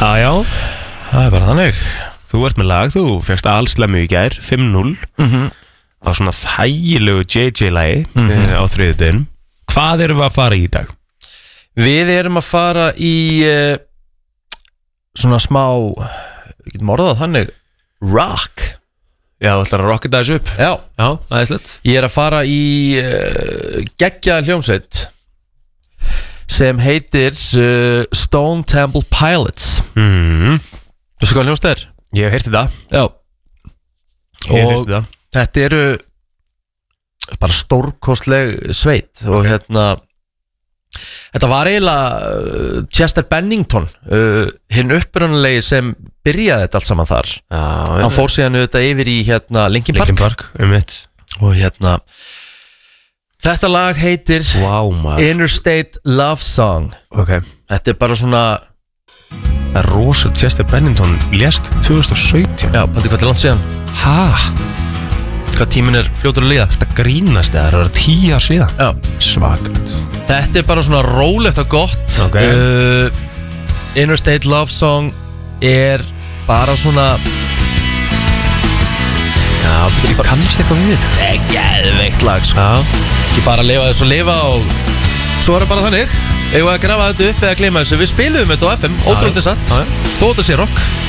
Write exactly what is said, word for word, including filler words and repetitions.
Já, já. Það er bara þannig. Þú ert með lag, þú fegst allslemmu í gær, fimm núll Mhm. á svona þægilegu J J-lagi Mhm. á þriðjudaginn. Hvað erum við að fara í dag? Við erum að fara í uh, svona smá, við getum orðað þannig, rock. Já, þú ætlar að rocka þessu upp. Já, Já, það er slett. ég er að fara í uh, geggja hljómsveit sem heitir uh, Stone Temple Pilots. mm. Þú veist hvað hljómsveit er? Ég hef heyrti það. Já. Ég hef Og heyrti það. þetta eru bara stórkostleg sveit og hérna þetta var eiginlega uh, Chester Bennington uh, hinn upprunalegi sem byrjaði þetta allt saman þar. Já, Hann fór síðan auðvitað yfir í hérna Linkin Park, Linkin Park, um mitt. og hérna þetta lag heitir Vá, maður. Interstate Love Song. Ok. Þetta er bara svona, Það er rosa. Chester Bennington lést tvö þúsund og sautján. já, heldur hvað er langt síðan, Hæ? hvað tíminn er fljótur að líða. Þetta grínast eða það er tíu ár síðan. Já, Svakalt. þetta er bara svona rólegt og gott. Ok. uh, Interstate Love Song er bara svona Já, betur ég kannast eitthvað við þetta. geðveikt lag sko. Já. Ekki bara lifa þess að lifa og svo er það bara þannig. Eigum við að grafa þetta upp eða gleyma þessu. Við spilum þetta á F M, ótrúlega satt. Já, já. Þó þetta sé rock.